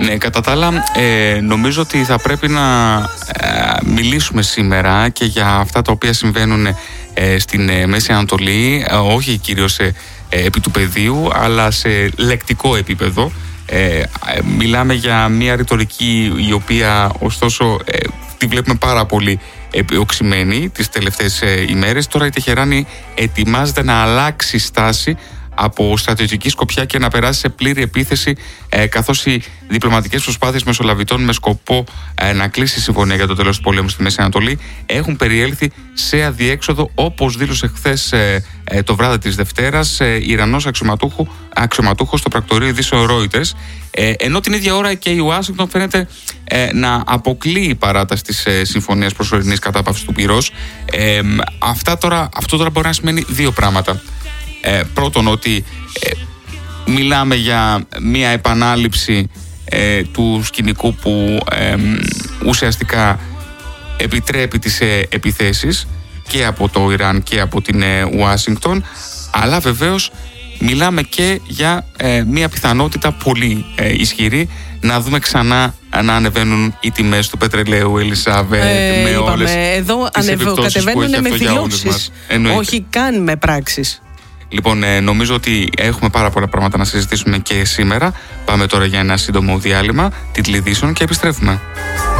Ναι, κατά τα άλλα, νομίζω ότι θα πρέπει να μιλήσουμε σήμερα και για αυτά τα οποία συμβαίνουν στην Μέση Ανατολή, όχι κυρίως επί του πεδίου, αλλά σε λεκτικό επίπεδο. Μιλάμε για μια ρητορική η οποία ωστόσο τη βλέπουμε πάρα πολύ οξυμένη τις τελευταίες ημέρες. Τώρα η Τεχεράνη ετοιμάζεται να αλλάξει στάση από στρατιωτική σκοπιά και να περάσει σε πλήρη επίθεση, καθώς οι διπλωματικές προσπάθειες μεσολαβητών με σκοπό να κλείσει η συμφωνία για το τέλος του πολέμου στη Μέση Ανατολή έχουν περιέλθει σε αδιέξοδο, όπως δήλωσε χθες το βράδυ της Δευτέρας Ιρανός αξιωματούχος στο πρακτορείο ειδήσεων Reuters, ενώ την ίδια ώρα και η Ουάσιγκτον φαίνεται να αποκλείει η παράταση της συμφωνίας προσωρινής κατάπαυσης του πυρός. Αυτό τώρα μπορεί να σημαίνει δύο πράγματα. Πρώτον, ότι μιλάμε για μια επανάληψη του σκηνικού που ουσιαστικά επιτρέπει τις επιθέσεις και από το Ιράν και από την Ουάσιγκτον, αλλά βεβαίως μιλάμε και για μια πιθανότητα πολύ ισχυρή να δούμε ξανά να ανεβαίνουν οι τιμές του πετρελαίου, Ελισάβετ, με όλες εδώ τις επιπτώσεις που έχει αυτό για όλους μας. Όχι καν με πράξεις. Λοιπόν, νομίζω ότι έχουμε πάρα πολλά πράγματα να συζητήσουμε και σήμερα. Πάμε τώρα για ένα σύντομο διάλειμμα τίτλοι ειδήσεων και επιστρέφουμε.